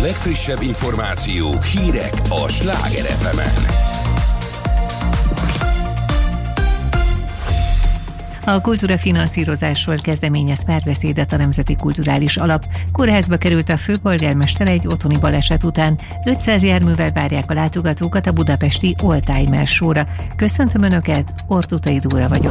legfrissebb információk, hírek a Sláger FM-en. A kultúra finanszírozásról kezdeményez párbeszédet a Nemzeti Kulturális Alap. Kórházba került a főpolgármester egy otthoni baleset után. 500 járművel várják a látogatókat a budapesti Oldtimer Show-ra. Köszöntöm Önöket, Ortutai Dóra vagyok.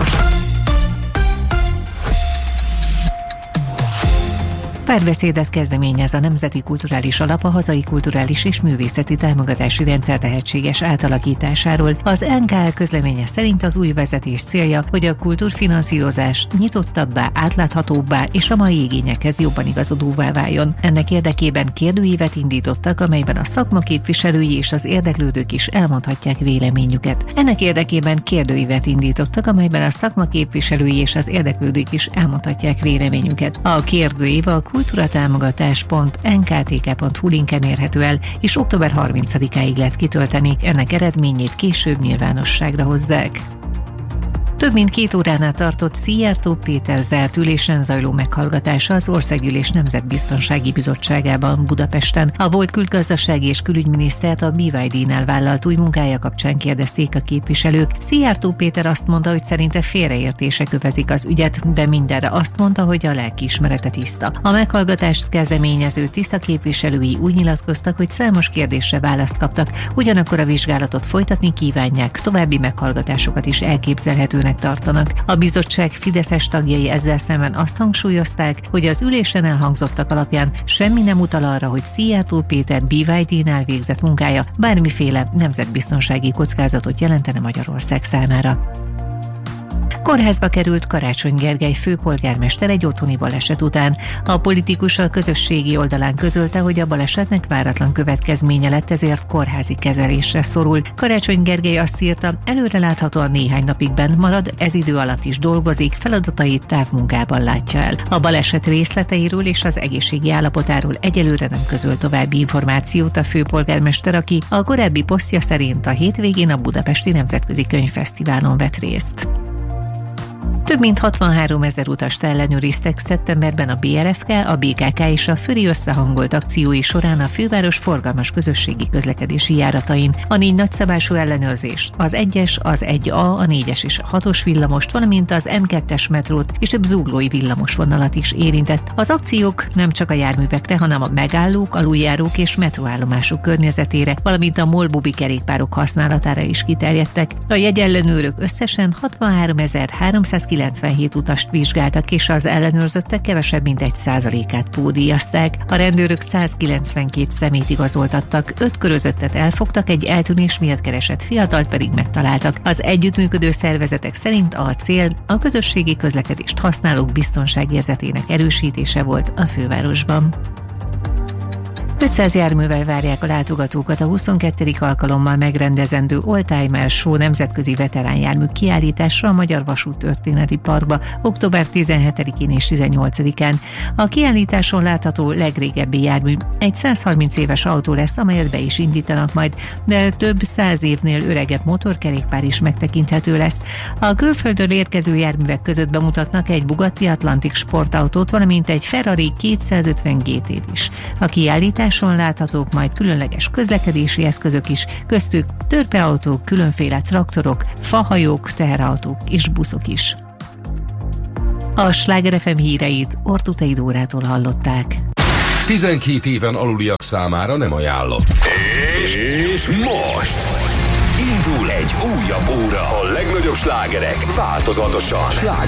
Párbeszédet kezdeményez a Nemzeti Kulturális Alap a hazai kulturális és művészeti támogatási rendszer lehetséges átalakításáról. Az NKL közleménye szerint az új vezetés célja, hogy a kultúrfinanszírozás nyitottabbá, átláthatóbbá és a mai igényekhez jobban igazodóvá váljon. Ennek érdekében kérdőívet indítottak, amelyben a szakma képviselői és az érdeklődők is elmondhatják véleményüket. A kérdőív a kultúratámogatás.nktk.hu linken érhető el, és október 30-áig lehet kitölteni. Ennek eredményét később nyilvánosságra hozzák. Több mint 2 óránál tartott Szijjártó Péter zárt ülésen zajló meghallgatása az Országgyűlés Nemzetbiztonsági Bizottságában Budapesten. A volt külgazdasági és külügyminisztert a BYD-nál vállalt új munkája kapcsán kérdezték a képviselők. Szijjártó Péter azt mondta, hogy szerinte félreértések övezik az ügyet, de mindenre azt mondta, hogy a lelkiismerete tiszta. A meghallgatást kezdeményező tiszta képviselői úgy nyilatkoztak, hogy számos kérdésre választ kaptak, ugyanakkor a vizsgálatot folytatni kívánják, további meghallgatásokat is elképzelhetőnek tartanak. A bizottság fideszes tagjai ezzel szemben azt hangsúlyozták, hogy az ülésen elhangzottak alapján semmi nem utal arra, hogy Szijjártó Péter BYD-nál végzett munkája bármiféle nemzetbiztonsági kockázatot jelentene Magyarország számára. Kórházba került Karácsony Gergely főpolgármester egy otthoni baleset után. A politikus a közösségi oldalán közölte, hogy a balesetnek váratlan következménye lett, ezért kórházi kezelésre szorul. Karácsony Gergely azt írta, előreláthatóan néhány napig bent marad, ez idő alatt is dolgozik, feladatait távmunkában látja el. A baleset részleteiről és az egészségi állapotáról egyelőre nem közöl további információt a főpolgármester, aki a korábbi posztja szerint a hétvégén a Budapesti Nemzetközi Könyvfesztiválon vett részt. Több mint 63 000 utast ellenőriztek szeptemberben a BRFK, a BKK és a Föri összehangolt akciói során a főváros forgalmas közösségi közlekedési járatain. A 4 nagyszabású ellenőrzés az 1-es, az 1A, a 4-es és a 6-os villamost, valamint az M2-es metrót és több zuglói villamosvonalat is érintett. Az akciók nem csak a járművekre, hanem a megállók, aluljárók és metróállomások környezetére, valamint a molbubi kerékpárok használatára is kiterjedtek. A jegyellenőrök összesen 63 397 utast vizsgáltak, és az ellenőrzöttek kevesebb mint 1%-át pódíjazták. A rendőrök 192 személyt igazoltattak, 5 körözöttet elfogtak, egy eltűnés miatt keresett fiatalt pedig megtaláltak. Az együttműködő szervezetek szerint a cél a közösségi közlekedést használók biztonságérzetének erősítése volt a fővárosban. 500 járművel várják a látogatókat a 22. alkalommal megrendezendő Oldtimer Show nemzetközi veteránjármű kiállításra a Magyar Vasúttörténeti Parkba október 17-én és 18-án. A kiállításon látható legrégebbi jármű egy 130 éves autó lesz, amelyet be is indítanak majd, de több 100 évnél öregebb motorkerékpár is megtekinthető lesz. A külföldről érkező járművek között bemutatnak egy Bugatti Atlantic sportautót, valamint egy Ferrari 250 GT-t is. A kiállításon láthatók majd különleges közlekedési eszközök is, köztük törpeautók, különféle traktorok, fahajók, teherautók és buszok is. A Sláger FM híreit Ortutai Dórától hallották. 12 éven aluliak számára nem ajánlott. És most indul egy újabb óra. A legnagyobb slágerek változatosan. Sláger